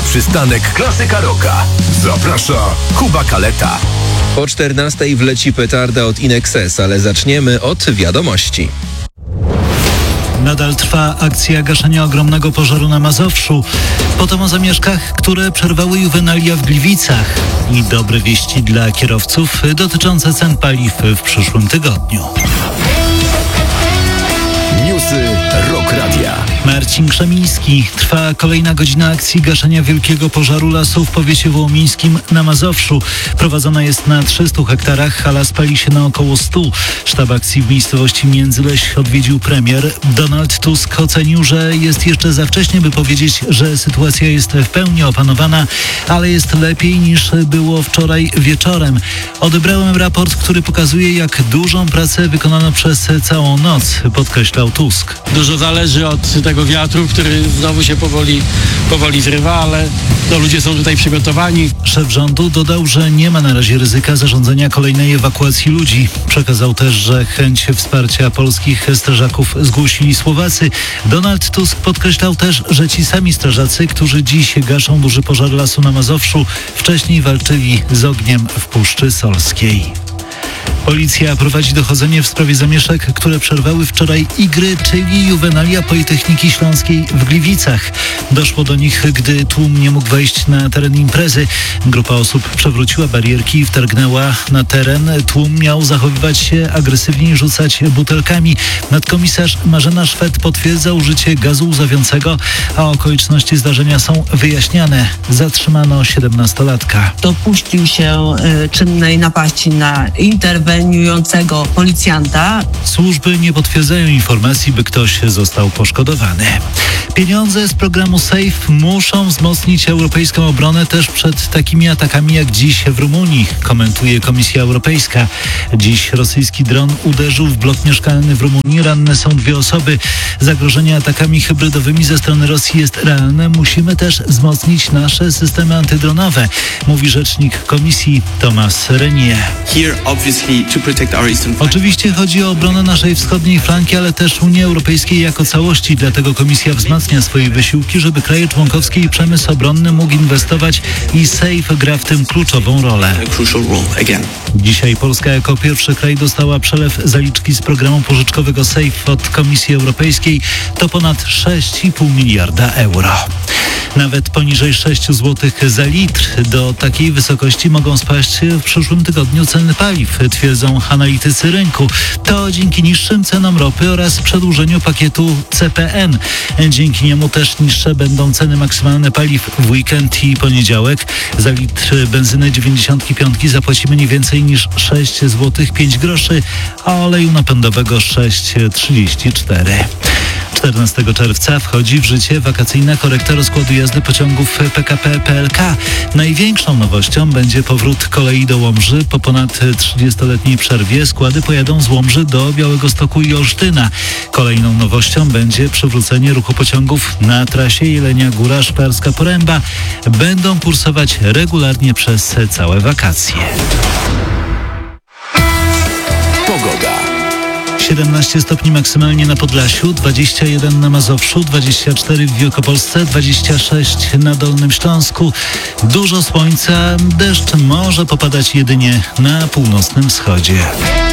przystanek Klasyka Rocka. Zaprasza Kuba Kaleta. Po 14:00 wleci petarda od Inexes, ale zaczniemy od wiadomości. Nadal trwa akcja gaszenia ogromnego pożaru na Mazowszu. Potem o zamieszkach, które przerwały juwenalia w Gliwicach. I dobre wieści dla kierowców dotyczące cen paliw w przyszłym tygodniu. Newsy Rock Radia. Marcin Krzemiński. Trwa kolejna godzina akcji gaszenia wielkiego pożaru lasu w powiecie wołomińskim na Mazowszu. Prowadzona jest na 300 hektarach, a las pali się na około 100. Sztab akcji w miejscowości Międzyleś odwiedził premier. Donald Tusk ocenił, że jest jeszcze za wcześnie, by powiedzieć, że sytuacja jest w pełni opanowana, ale jest lepiej niż było wczoraj wieczorem. Odebrałem raport, który pokazuje, jak dużą pracę wykonano przez całą noc, podkreślał Tusk. Dużo zależy od tego wiatru, który znowu się powoli zrywa, ale ludzie są tutaj przygotowani. Szef rządu dodał, że nie ma na razie ryzyka zarządzenia kolejnej ewakuacji ludzi. Przekazał też, że chęć wsparcia polskich strażaków zgłosili Słowacy. Donald Tusk podkreślał też, że ci sami strażacy, którzy dziś gaszą duży pożar lasu na Mazowszu, wcześniej walczyli z ogniem w Puszczy Solskiej. Policja prowadzi dochodzenie w sprawie zamieszek, które przerwały wczoraj igry, czyli juwenalia Politechniki Śląskiej w Gliwicach. Doszło do nich, gdy tłum nie mógł wejść na teren imprezy. Grupa osób przewróciła barierki i wtargnęła na teren. Tłum miał zachowywać się agresywnie i rzucać butelkami. Nadkomisarz Marzena Szwed potwierdza użycie gazu łzawiącego, a okoliczności zdarzenia są wyjaśniane. Zatrzymano 17-latka. Dopuścił się czynnej napaści na interweniującego policjanta. Służby nie potwierdzają informacji, by ktoś został poszkodowany. Pieniądze z programu SAFE muszą wzmocnić europejską obronę też przed takimi atakami jak dziś w Rumunii, komentuje Komisja Europejska. Dziś rosyjski dron uderzył w blok mieszkalny w Rumunii. Ranne są 2 osoby. Zagrożenie atakami hybrydowymi ze strony Rosji jest realne. Musimy też wzmocnić nasze systemy antydronowe, mówi rzecznik Komisji Thomas Renier. Oczywiście chodzi o obronę naszej wschodniej flanki, ale też Unii Europejskiej jako całości. Dlatego Komisja wzmacnia swoje wysiłki, żeby kraje członkowskie i przemysł obronny mógł inwestować i SAFE gra w tym kluczową rolę. Dzisiaj Polska jako pierwszy kraj dostała przelew zaliczki z programu pożyczkowego SAFE od Komisji Europejskiej. To ponad 6,5 miliarda euro. Nawet poniżej 6 zł za litr. Do takiej wysokości mogą spaść w przyszłym tygodniu ceny paliw, twierdzą analitycy rynku. To dzięki niższym cenom ropy oraz przedłużeniu pakietu CPN. Dzięki niemu też niższe będą ceny maksymalne paliw w weekend i poniedziałek. Za litr benzyny 95 zapłacimy nie więcej niż 6 zł 5 groszy, a oleju napędowego 6,34. 14 czerwca wchodzi w życie wakacyjna korekta rozkładu jazdy pociągów PKP PLK. Największą nowością będzie powrót kolei do Łomży. Po ponad 30-letniej przerwie składy pojadą z Łomży do Białegostoku i Olsztyna. Kolejną nowością będzie przywrócenie ruchu pociągów na trasie Jelenia Góra - Szklarska Poręba. Będą kursować regularnie przez całe wakacje. Pogoda. 17 stopni maksymalnie na Podlasiu, 21 na Mazowszu, 24 w Wielkopolsce, 26 na Dolnym Śląsku. Dużo słońca, deszcz może popadać jedynie na północnym wschodzie.